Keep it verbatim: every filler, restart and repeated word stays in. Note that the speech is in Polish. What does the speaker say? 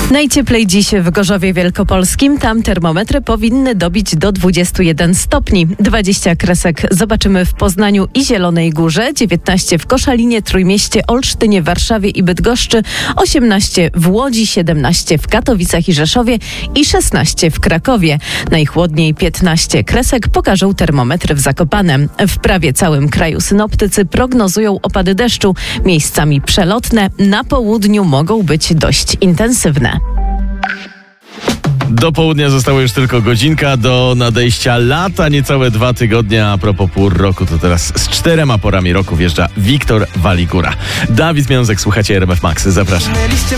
Najcieplej dziś w Gorzowie Wielkopolskim. Tam termometry powinny dobić do dwudziestu jeden stopni. dwadzieścia kresek zobaczymy w Poznaniu i Zielonej Górze, dziewiętnaście w Koszalinie, Trójmieście, Olsztynie, Warszawie i Bydgoszczy, osiemnaście w Łodzi, siedemnaście w Katowicach i Rzeszowie i szesnaście w Krakowie. Najchłodniej piętnaście kresek pokażą termometry w Zakopanem. W prawie całym kraju synoptycy prognozują opady deszczu. Miejscami przelotne, na południu mogą być dość intensywne. Do południa została już tylko godzinka do nadejścia lata, niecałe dwa tygodnie. A propos pór roku, to teraz z czterema porami roku wjeżdża Wiktor Waligura. Dawid Miązek, słuchacie R M F Max. Zapraszam.